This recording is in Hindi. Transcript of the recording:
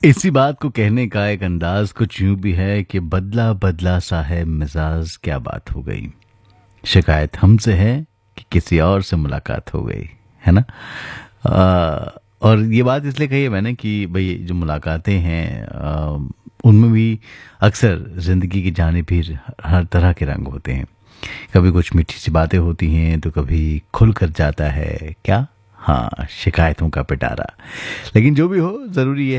इसी बात को कहने का एक अंदाज कुछ यूं भी है कि बदला बदला सा है मिजाज, क्या बात हो गई। शिकायत हमसे है कि किसी और से मुलाकात हो गई, है ना। और ये बात इसलिए कही है मैंने कि भाई जो मुलाकातें हैं उनमें भी अक्सर जिंदगी की जानिब भी हर तरह के रंग होते हैं। कभी कुछ मीठी सी बातें होती हैं तो कभी खुल कर जाता है क्या, हाँ, शिकायतों का पिटारा। लेकिन जो भी हो, ज़रूरी है